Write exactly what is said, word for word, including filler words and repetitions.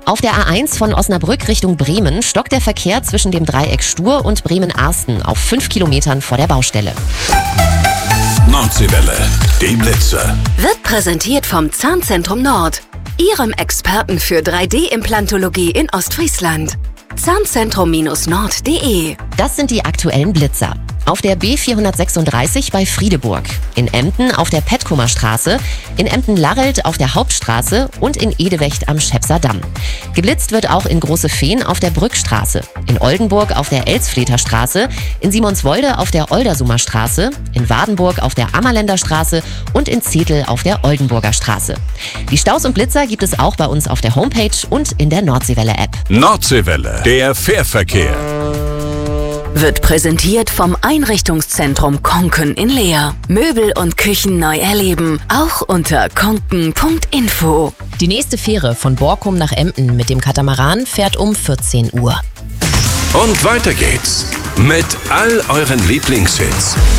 Auf der A eins von Osnabrück Richtung Bremen stockt der Verkehr zwischen dem Dreieck Stur und Bremen-Arsten auf fünf Kilometern vor der Baustelle. Nordseewelle, die Blitzer. Wird präsentiert vom Zahnzentrum Nord, Ihrem Experten für drei D-Implantologie in Ostfriesland. Zahnzentrum Nord punkt de. Das sind die aktuellen Blitzer. Auf der B vierhundertsechsunddreißig bei Friedeburg, in Emden auf der Petkumer Straße, in Emden-Larrelt auf der Hauptstraße und in Edewecht am Schepser Damm. Geblitzt wird auch in Große Fehn auf der Brückstraße, in Oldenburg auf der Elsfleter Straße, in Simonswolde auf der Oldersumer Straße, in Wadenburg auf der Ammerländer Straße und in Zetel auf der Oldenburger Straße. Die Staus und Blitzer gibt es auch bei uns auf der Homepage und in der Nordseewelle-App. Nordseewelle, der Fährverkehr. Wird präsentiert vom Einrichtungszentrum Konken in Leer. Möbel und Küchen neu erleben, auch unter konken punkt info. Die nächste Fähre von Borkum nach Emden mit dem Katamaran fährt um vierzehn Uhr. Und weiter geht's mit all euren Lieblingshits.